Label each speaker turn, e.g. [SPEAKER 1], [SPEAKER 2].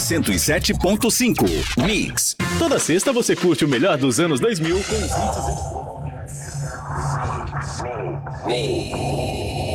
[SPEAKER 1] 107.5. Mix.
[SPEAKER 2] Toda sexta você curte o melhor dos anos 2000 com os hits.